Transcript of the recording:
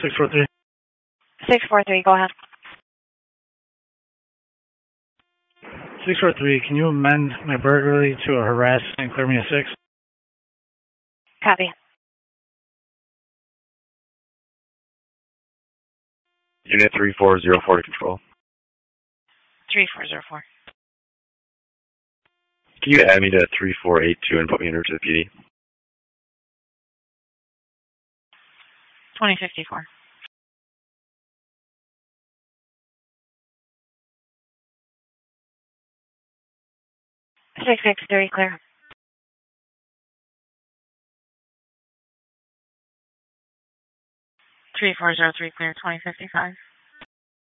643. 643, go ahead. 643, can you amend my burglary to a harass and clear me a 6? Copy. Unit 3404 to control. 3404. Can you add me to 3482 and put me under to the PD? 2054. 663, clear. 3403, clear. 2055.